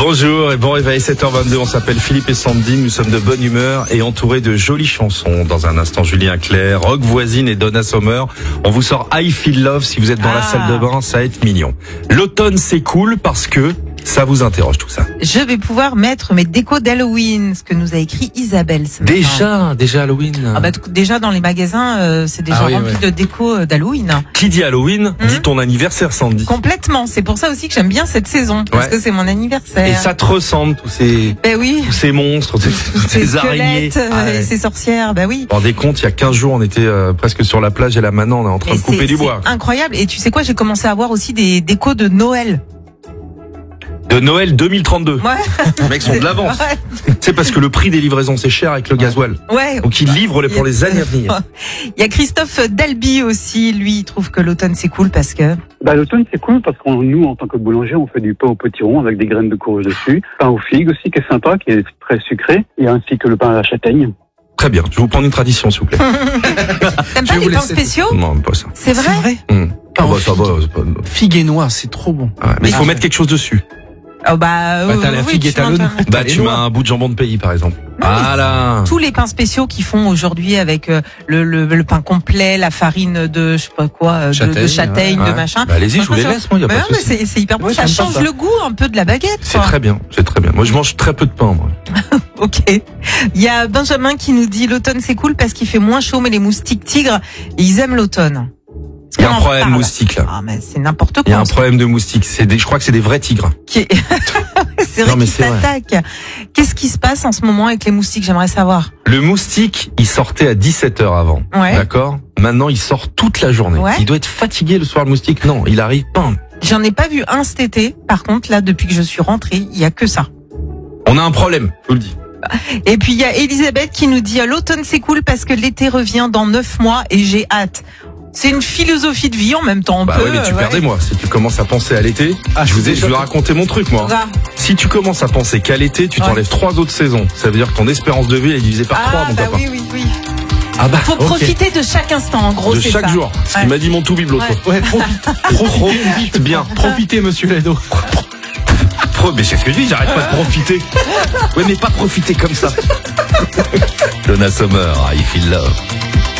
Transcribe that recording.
Bonjour et bon réveil, 7h22, on s'appelle Philippe et Sandine, nous sommes de bonne humeur et entourés de jolies chansons. Dans un instant, Julien Clerc, Rock Voisine et Donna Summer. On vous sort I Feel Love, si vous êtes dans la salle de bain, ça va être mignon. L'automne c'est cool parce que ça vous interroge tout ça. Je vais pouvoir mettre mes décos d'Halloween, ce que nous a écrit Isabelle ce matin. Déjà Halloween. Déjà dans les magasins, c'est déjà rempli de décos d'Halloween. Qui dit Halloween, dit ton anniversaire, Sandy. Complètement, c'est pour ça aussi que j'aime bien cette saison, parce que c'est mon anniversaire. Et ça te ressemble, tous ces monstres, tous ces araignées. Et ces sorcières, oui. Vous vous rendez compte, il y a 15 jours, on était presque sur la plage et là maintenant, on est en train de couper du bois. C'est incroyable. Et tu sais quoi, j'ai commencé à avoir aussi des décos de Noël. De Noël 2032. Ouais. Les mecs sont de l'avance. Ouais. C'est parce que le prix des livraisons c'est cher avec le gasoil. Ouais. Donc ils livrent pour les années à venir. Il y a Christophe Dalby aussi, lui, il trouve que l'automne c'est cool parce que... L'automne c'est cool parce que nous, en tant que boulanger, on fait du pain au potiron avec des graines de courge dessus. Pain aux figues aussi qui est sympa, qui est très sucré. Et ainsi que le pain à la châtaigne. Très bien, je vais vous prendre une tradition s'il vous plaît. T'aimes pas les pains spéciaux? Non, pas ça. C'est vrai? Ça va. Figue et noix, c'est trop bon. Ouais, mais il faut mettre quelque chose dessus. T'as la figue et talonne. Tu mets un bout de jambon de pays par exemple. Voilà. Tous les pains spéciaux qu'ils font aujourd'hui avec le pain complet, la farine de je sais pas quoi, de châtaigne, de machin. Allez-y, je vous les laisse, moi, y a pas de souci. C'est hyper bon, ça change le goût un peu de la baguette. C'est très bien. Moi je mange très peu de pain, moi. Ok. Il y a Benjamin qui nous dit l'automne c'est cool parce qu'il fait moins chaud, mais les moustiques tigres, ils aiment l'automne. Il y a un problème moustique là. Mais c'est n'importe quoi. Il y a un problème de moustiques. Je crois que c'est des vrais tigres. C'est vrai qu'ils s'attaquent. Qu'est-ce qui se passe en ce moment avec les moustiques? J'aimerais savoir. Le moustique, il sortait à 17h avant. Ouais. D'accord? Maintenant, il sort toute la journée. Ouais. Il doit être fatigué le soir, le moustique. Non, il arrive, bam. J'en ai pas vu un cet été. Par contre, là, depuis que je suis rentrée, il y a que ça. On a un problème, je vous le dis. Et puis, il y a Elisabeth qui nous dit l'automne, c'est cool parce que l'été revient dans 9 mois et j'ai hâte. C'est une philosophie de vie en même temps. Oui, mais tu perds des mois. Si tu commences à penser à l'été, je vais raconter mon truc, moi. Si tu commences à penser qu'à l'été, tu t'enlèves 3 autres saisons. Ça veut dire que ton espérance de vie est divisée par 3, mon papa. Oui. Faut profiter de chaque instant, en gros, c'est ça. De chaque jour. Ce qu'il m'a dit mon tout-bib l'autre fois. Profite bien. Profitez, monsieur Lado. Mais c'est ce que je dis, j'arrête pas de profiter. Oui, mais pas profiter comme ça. Donna Summer, I Feel Love.